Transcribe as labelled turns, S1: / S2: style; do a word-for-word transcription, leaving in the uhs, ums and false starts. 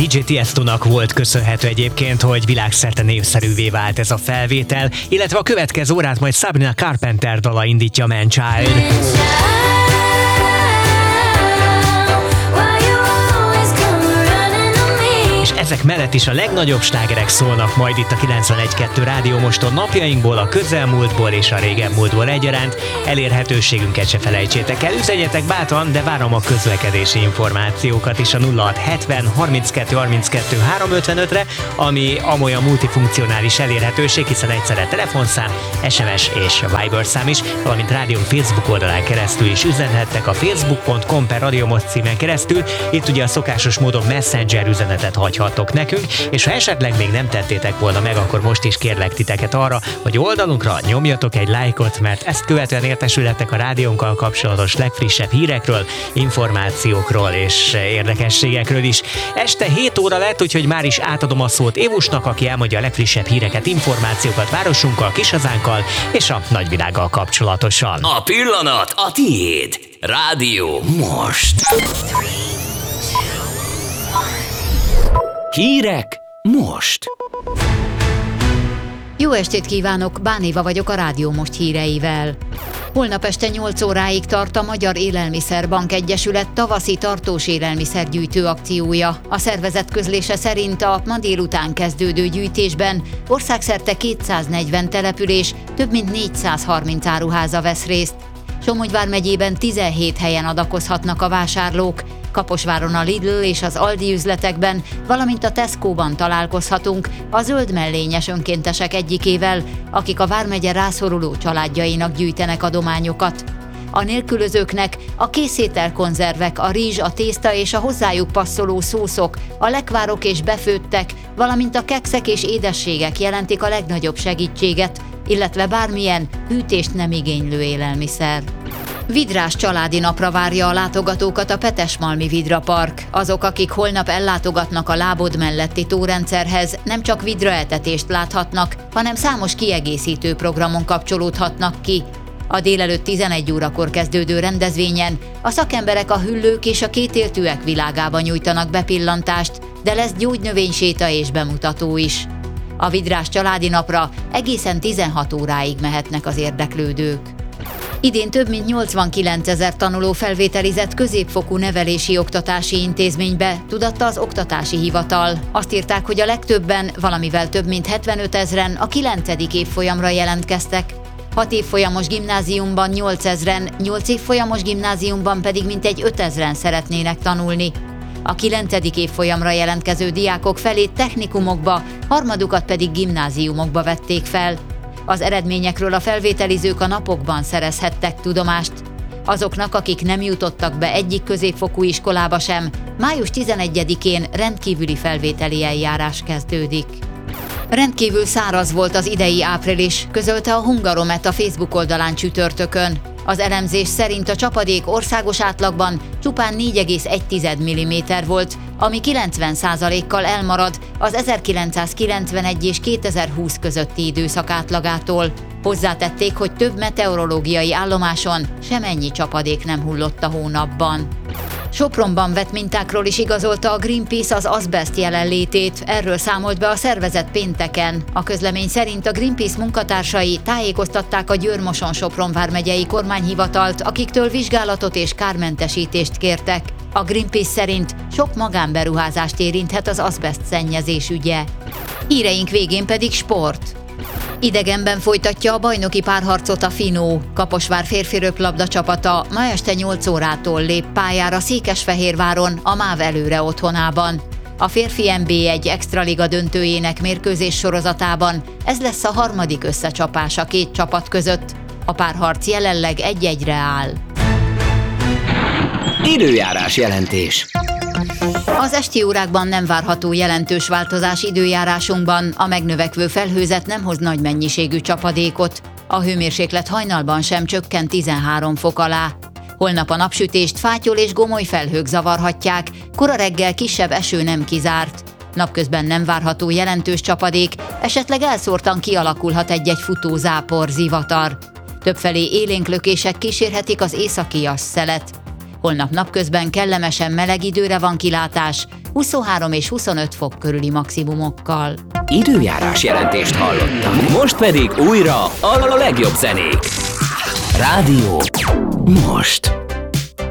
S1: dé jé Tiestonak volt köszönhető egyébként, hogy világszerte népszerűvé vált ez a felvétel, illetve a következő órát majd Sabrina Carpenter dala indítja, Man Child. Ezek mellett is a legnagyobb slágerek szólnak majd itt a kilencvenegy kettő Rádió Moston napjainkból, a közelmúltból és a régebmúltból egyaránt. Elérhetőségünket se felejtsétek el, üzenjetek bátran, de várom a közlekedési információkat is a nulla hat hetven harminckettő harminckettő háromszázötvenötre, ami amolyan multifunkcionális elérhetőség, hiszen egyszerre telefonszám, es em es és Viber szám is, valamint rádiónk Facebook oldalán keresztül is üzenhettek a facebook pont com per Radiomost címen keresztül. Itt ugye a szokásos módon Messenger üzenetet hagyhat nekünk, és ha esetleg még nem tettétek volna meg, akkor most is kérlek titeket arra, hogy oldalunkra nyomjatok egy lájkot, mert ezt követően értesülhettek a rádiónkkal kapcsolatos legfrissebb hírekről, információkról és érdekességekről is. Este hét óra lett, úgyhogy már is átadom a szót Évusnak, aki elmondja a legfrissebb híreket, információkat városunkkal, kisazánkkal és a nagyvilággal kapcsolatosan.
S2: A pillanat a tiéd. Rádió Most. Hírek most.
S3: Jó estét kívánok, Bánéva vagyok a Rádió Most híreivel. Holnap este nyolc óráig tart a Magyar Élelmiszerbank Egyesület tavaszi tartós élelmiszergyűjtő akciója. A szervezet közlése szerint a ma délután kezdődő gyűjtésben országszerte kétszáznegyven település, több mint négyszázharminc áruháza vesz részt. Somogy vármegyében tizenhét helyen adakozhatnak a vásárlók. Kaposváron a Lidl és az Aldi üzletekben, valamint a Tesco-ban találkozhatunk a zöld mellényes önkéntesek egyikével, akik a vármegye rászoruló családjainak gyűjtenek adományokat. A nélkülözőknek a készételkonzervek, a rizs, a tészta és a hozzájuk passzoló szószok, a lekvárok és befőttek, valamint a kekszek és édességek jelentik a legnagyobb segítséget, illetve bármilyen hűtést nem igénylő élelmiszer. Vidrás családi napra várja a látogatókat a Petesmalmi Vidra Park. Azok, akik holnap ellátogatnak a lábod melletti tórendszerhez, nem csak vidraetetést láthatnak, hanem számos kiegészítő programon kapcsolódhatnak ki. A délelőtt tizenegy órakor kezdődő rendezvényen a szakemberek a hüllők és a kétéltűek világába nyújtanak bepillantást, de lesz gyógynövényséta és bemutató is. A Vidrás családi napra egészen tizenhat óráig mehetnek az érdeklődők. Idén több mint nyolcvankilencezer tanuló felvételizett középfokú nevelési oktatási intézménybe, tudatta az Oktatási Hivatal. Azt írták, hogy a legtöbben, valamivel több mint hetvenötezren a kilencedik évfolyamra jelentkeztek. hat évfolyamos gimnáziumban nyolcezren, nyolc évfolyamos gimnáziumban pedig mintegy ötezren szeretnének tanulni. A kilencedik évfolyamra jelentkező diákok felét technikumokba, harmadukat pedig gimnáziumokba vették fel. Az eredményekről a felvételizők a napokban szerezhettek tudomást. Azoknak, akik nem jutottak be egyik középfokú iskolába sem, május tizenegyedikén rendkívüli felvételi eljárás kezdődik. Rendkívül száraz volt az idei április, közölte a Hungaromet a Facebook oldalán csütörtökön. Az elemzés szerint a csapadék országos átlagban csupán négy egész egy milliméter volt, ami kilencven százalékkal elmarad az ezerkilencszázkilencvenegy és kétezer-húsz közötti időszak átlagától. Hozzátették, hogy több meteorológiai állomáson semennyi csapadék nem hullott a hónapban. Sopronban vett mintákról is igazolta a Greenpeace az azbeszt jelenlétét, erről számolt be a szervezet pénteken. A közlemény szerint a Greenpeace munkatársai tájékoztatták a Győr-Moson-Sopron vármegyei kormányhivatalt, akiktől vizsgálatot és kármentesítést kértek. A Greenpeace szerint sok magánberuházást érinthet az azbeszt szennyezés ügye. Híreink végén pedig sport. Idegenben folytatja a bajnoki párharcot a Finó. Kaposvár férfi röplabda csapata ma este nyolc órától lép pályára Székesfehérváron, a MÁV előre otthonában. A férfi en bé egy extraliga döntőjének mérkőzés sorozatában ez lesz a harmadik összecsapás a két csapat között. A párharc jelenleg egy-egyre áll.
S2: Időjárás jelentés.
S3: Az esti órákban nem várható jelentős változás időjárásunkban, a megnövekvő felhőzet nem hoz nagy mennyiségű csapadékot. A hőmérséklet hajnalban sem csökkent tizenhárom fok alá. Holnap a napsütést fátyol és gomoly felhők zavarhatják, kora reggel kisebb eső nem kizárt. Napközben nem várható jelentős csapadék, esetleg elszórtan kialakulhat egy-egy futó zápor, zivatar. Többfelé élénk lökések kísérhetik az északi asszelet. Holnap napközben kellemesen meleg időre van kilátás, huszonhárom és huszonöt fok körüli maximumokkal.
S2: Időjárás jelentést hallottak. Most pedig újra a legjobb zenék. Rádió most.